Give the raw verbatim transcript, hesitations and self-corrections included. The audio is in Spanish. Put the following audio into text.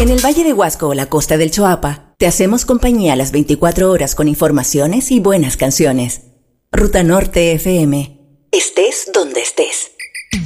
En el Valle de Huasco o la costa del Choapa, te hacemos compañía las veinticuatro horas con informaciones y buenas canciones. Ruta Norte F M. Estés donde estés.